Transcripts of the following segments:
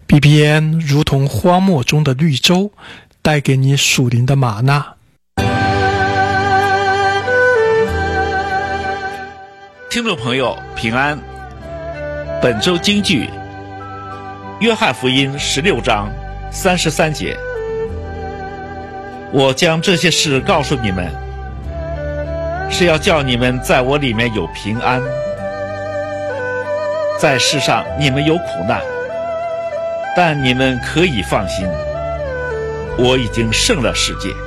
BBN 如同荒漠中的绿洲，带给你属灵的玛纳。 听众朋友平安，本周金句约翰福音16章33节，我将这些事告诉你们，是要叫你们在我里面有平安。在世上你们有苦难，但你们可以放心，我已经胜了世界。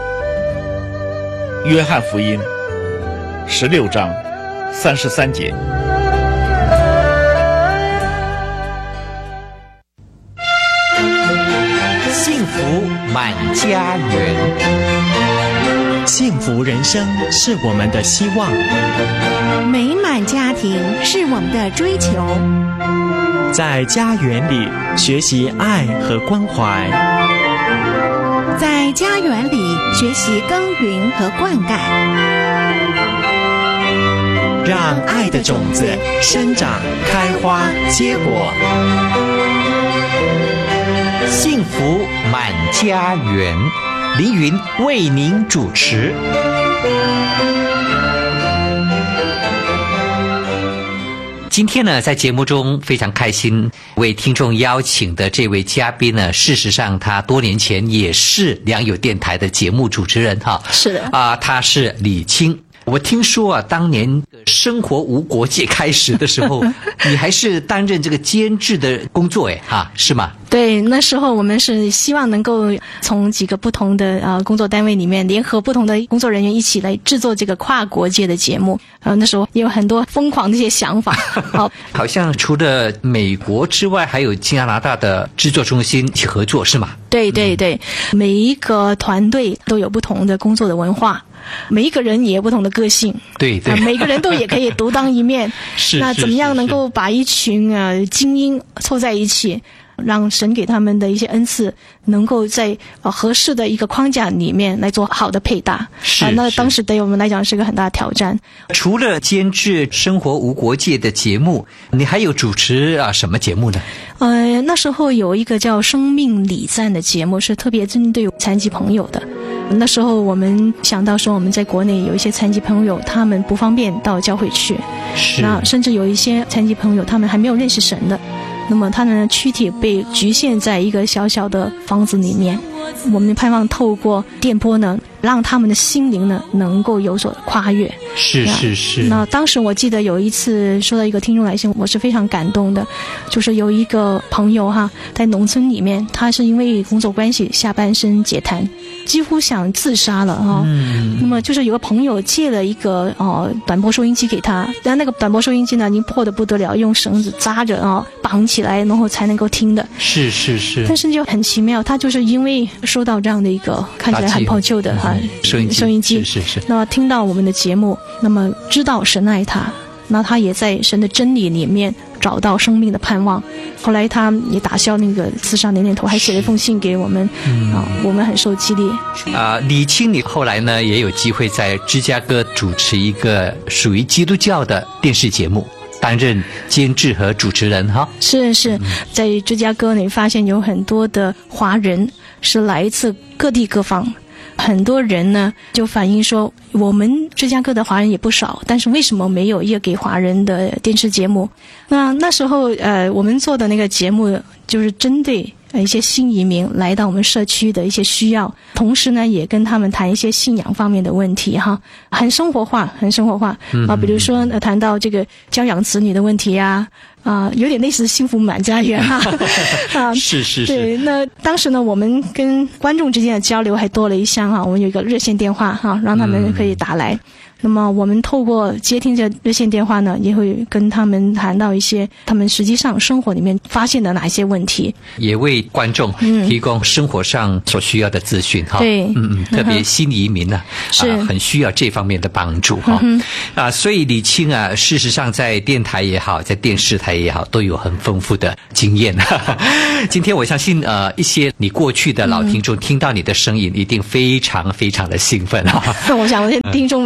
约翰福音16章33节。 幸福满家园， 幸福人生是我们的希望， 美满家庭是我们的追求。 在家园里学习爱和关怀， 在家园里学习耕耘和灌溉， 让爱的种子生长、开花、结果。 幸福满家园，凌云为您主持。今天呢，在节目中非常开心，为听众邀请的这位嘉宾呢，事实上他多年前也是良友电台的节目主持人哈。 是的他是李青。我听说啊，当年生活无国界开始的时候，你还是担任这个监制的工作是吗？ 对，那时候我们是希望能够从几个不同的工作单位里面联合不同的工作人员一起来制作这个跨国界的节目。那时候也有很多疯狂的一些想法。 好像除了美国之外，还有加拿大的制作中心一起合作是吗？ 对对对，每一个团队都有不同的工作的文化。每一个人也有不同的个性， 对对， 每个人都也可以独当一面。 是， 那怎么样能够把一群精英凑在一起，让神给他们的一些恩赐能够在合适的一个框架里面来做好的配搭。那当时对我们来讲是个很大的挑战。 除了监制《生活无国界》的节目，你还有主持什么节目呢？ 那时候有一个叫《生命礼赞》的节目，是特别针对残疾朋友的。那时候我们想到说，我们在国内有一些残疾朋友，他们不方便到教会去，那甚至有一些残疾朋友，他们还没有认识神的，那么他们的躯体被局限在一个小小的房子里面。我们盼望透过电波呢，让他们的心灵呢能够有所跨越。 是。 那当时我记得有一次收到一个听众来信，我是非常感动的，就是有一个朋友在农村里面，他是因为工作关系下半身截瘫，几乎想自杀了那么就是有个朋友借了一个短波收音机给他，但那个短波收音机呢已经破得不得了，用绳子扎着绑起来，然后才能够听的。 是。 但是就很奇妙，他就是因为收到这样的一个看起来很破旧的收音机， 是。 那么听到我们的节目，那么知道神爱他，那他也在神的真理里面找到生命的盼望。后来他也打消那个自杀的念头，还写了一封信给我们，我们很受激励。 李青，你后来呢也有机会在芝加哥主持一个属于基督教的电视节目，担任监制和主持人是，在芝加哥你发现有很多的华人是来自各地各方。很多人呢就反映说，我们芝加哥的华人也不少，但是为什么没有一个给华人的电视节目？那时候我们做的那个节目就是针对一些新移民来到我们社区的一些需要，同时呢也跟他们谈一些信仰方面的问题很生活化比如说谈到这个教养子女的问题有点类似幸福满家园是。 对，那当时呢我们跟观众之间的交流还多了一项我们有一个热线电话让他们可以打来。那么我们透过接听这热线电话呢，也会跟他们谈到一些他们实际上生活里面发现的哪一些问题， 也为观众提供生活上所需要的资讯对， 特别新移民是很需要这方面的帮助所以李青事实上在电台也好，在电视台也好，都有很丰富的经验今天我相信一些你过去的老听众听到你的声音，一定非常非常的兴奋我想我的听众们呢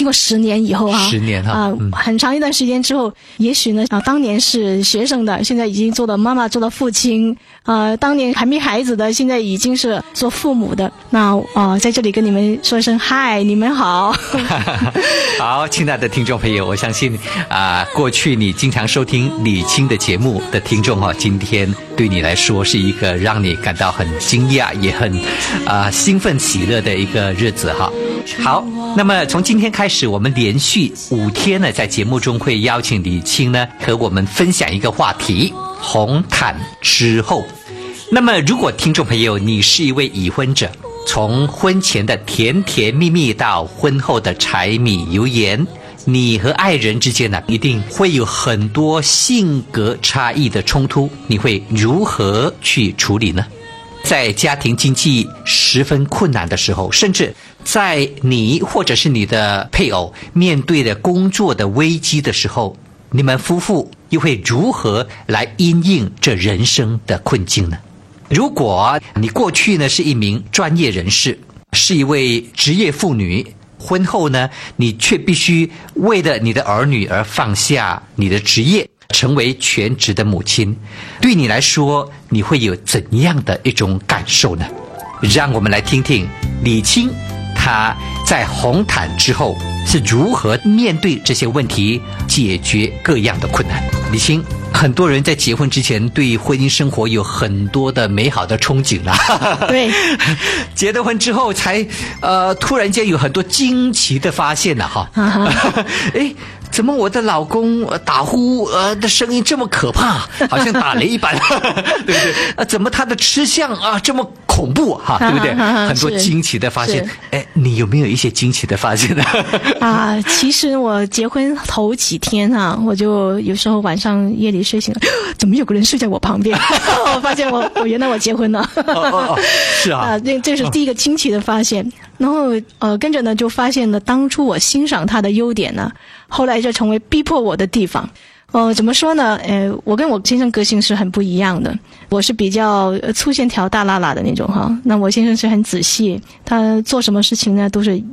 经过10年以后 10年很长一段时间之后，也许呢当年是学生的，现在已经做了妈妈，做了父亲，当年还没孩子的，现在已经是做父母的。那在这里跟你们说一声嗨，你们好。 好，亲爱的听众朋友，我相信过去你经常收听李青的节目的听众今天对你来说是一个让你感到很惊讶也很兴奋喜乐的一个日子哈。好，那么从今天开始，我们连续5天呢，在节目中会邀请李青呢和我们分享一个话题：红毯之后。那么如果听众朋友你是一位已婚者，从婚前的甜甜蜜蜜到婚后的柴米油盐，你和爱人之间呢，一定会有很多性格差异的冲突，你会如何去处理呢？在家庭经济十分困难的时候，甚至在你或者是你的配偶面对的工作的危机的时候，你们夫妇又会如何来因应这人生的困境呢？如果你过去呢是一名专业人士，是一位职业妇女，婚后呢你却必须为了你的儿女而放下你的职业，成为全职的母亲，对你来说你会有怎样的一种感受呢？让我们来听听李青他在红毯之后是如何面对这些问题，解决各样的困难。李青，很多人在结婚之前对婚姻生活有很多的美好的憧憬啦， 对， 结了婚之后才突然间有很多惊奇的发现了哈。诶，怎么我的老公打呼的声音这么可怕，好像打雷一般，对不对？怎么他的吃相这么恐怖哈，对不对？很多惊奇的发现。哎，你有没有一些惊奇的发现呢？ 其实我结婚头几天我就有时候晚上夜里睡醒了，怎么有个人睡在我旁边？我发现我原来我结婚了。 是啊， 这是第一个惊奇的发现。然后跟着呢就发现了当初我欣赏他的优点呢，后来就成为逼迫我的地方。怎么说呢？我跟我先生个性是很不一样的。我是比较粗线条大辣辣的那种哈，那我先生是很仔细，他做什么事情呢都是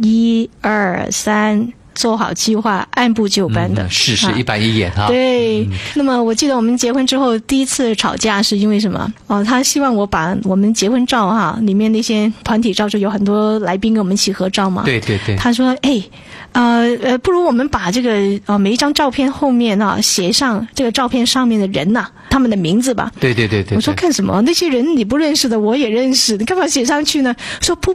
1、2、3，做好计划，按部就班的。 事事一板一眼哈。 对。那么我记得我们结婚之后第一次吵架是因为什么？他希望我把我们结婚照里面那些团体照，就有很多来宾跟我们一起合照嘛。 对对对。 他说不如我们把这个每一张照片后面写上这个照片上面的人他们的名字吧。 对对对对。 我说干什么？那些人你不认识的我也认识，你干嘛写上去呢？说不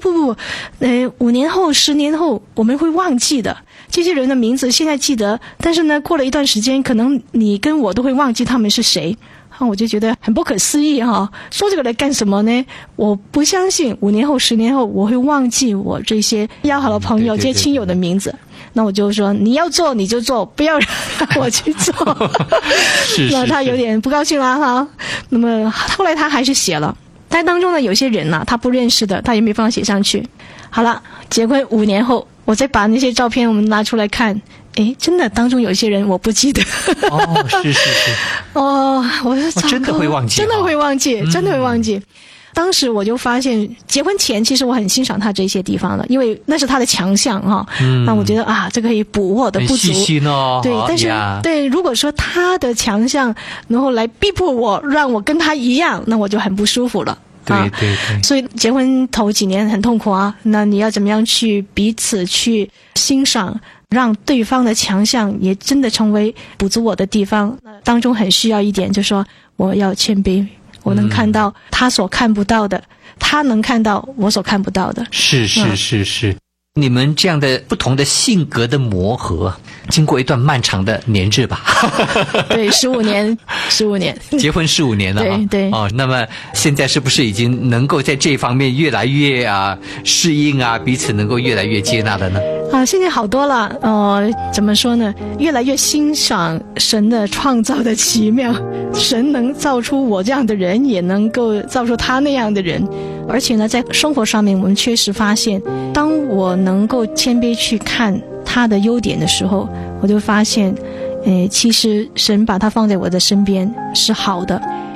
，5年后10年后我们会忘记的。这些人的名字现在记得，但是呢过了一段时间，可能你跟我都会忘记他们是谁。我就觉得很不可思议说这个来干什么呢？我不相信5年后10年后我会忘记我这些要好的朋友这些亲友的名字。那我就说你要做你就做，不要让我去做。 是那他有点不高兴了哈。那么后来他还是写了，但当中呢有些人他不认识的，他也没办法写上去。好了，结婚5年后，我再把那些照片我们拿出来看，真的当中有些人我不记得。 是我说真的会忘记， 真的会忘记，真的会忘记。当时我就发现，结婚前其实我很欣赏他这些地方的，因为那是他的强项那我觉得这个可以补我的不足。 很细心哦。 对，但是对，如果说他的强项，然后来逼迫我，让我跟他一样，那我就很不舒服了。 对对对。 所以结婚头几年很痛苦那你要怎么样去彼此去欣赏，让对方的强项也真的成为补足我的地方。当中很需要一点，就是说我要谦卑，我能看到他所看不到的，他能看到我所看不到的。 是。你们这样的不同的性格的磨合，经过一段漫长的年日吧。 对，15年结婚15年了。 对。 那么现在是不是已经能够在这方面越来越适应彼此能够越来越接纳了呢？ 现在好多了。怎么说呢？越来越欣赏神的创造的奇妙，神能造出我这样的人，也能够造出他那样的人。而且呢，在生活上面，我们确实发现，当我能够谦卑去看他的优点的时候，我就发现，其实神把他放在我的身边是好的。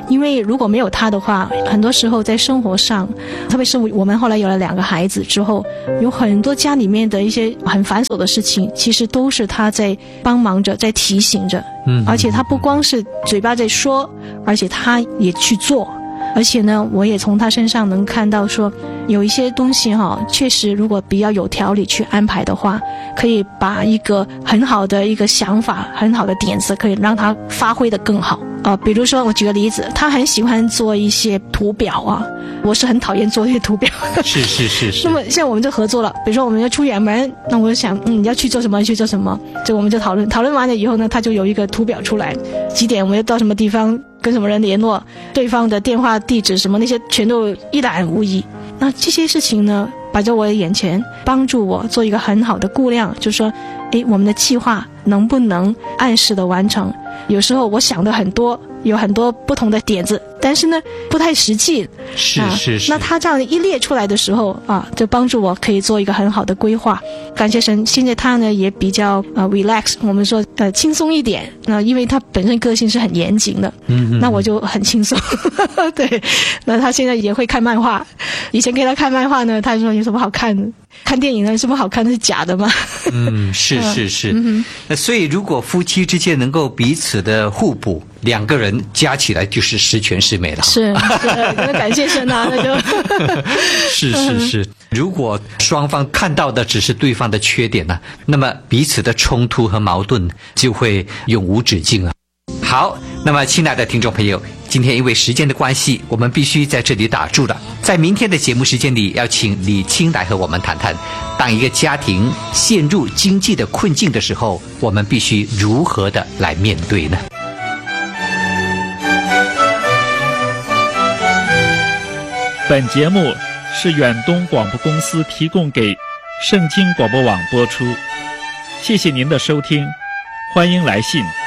因为如果没有他的话，很多时候在生活上，特别是我们后来有了2个孩子之后，有很多家里面的一些很繁琐的事情，其实都是他在帮忙着，在提醒着。而且他不光是嘴巴在说，而且他也去做。而且呢，我也从他身上能看到说，有一些东西确实如果比较有条理去安排的话，可以把一个很好的一个想法、很好的点子，可以让他发挥得更好。比如说我举个例子，他很喜欢做一些图表啊，我是很讨厌做这些图表。 是。 那么现在我们就合作了，比如说我们要出远门，那我就想，你要去做什么，去做什么，就我们就讨论完了以后呢，他就有一个图表出来，几点我们要到什么地方，跟什么人联络，对方的电话地址什么那些全都一览无遗。那这些事情呢，摆在我的眼前，帮助我做一个很好的估量，就是说，我们的计划能不能按时的完成？有时候我想的很多，有很多不同的点子，但是呢不太实际。 是。 那他这样一列出来的时候就帮助我可以做一个很好的规划。感谢神，现在他呢也比较relax， 我们说轻松一点。因为他本身个性是很严谨的，那我就很轻松。对，那他现在也会看漫画。以前给他看漫画呢，他说有什么好看的？看电影呢，有什么好看的？是假的吗？ 是。那所以如果夫妻之间能够彼此的互补，2个人加起来就是十全十美了。是， 那感谢神啊，那就是。如果双方看到的只是对方的缺点呢，那么彼此的冲突和矛盾就会永无止境了。好，那么亲爱的听众朋友，今天因为时间的关系，我们必须在这里打住了。在明天的节目时间里，要请李青来和我们谈谈，当一个家庭陷入经济的困境的时候，我们必须如何的来面对呢？ 本节目是远东广播公司提供给圣经广播网播出，谢谢您的收听，欢迎来信。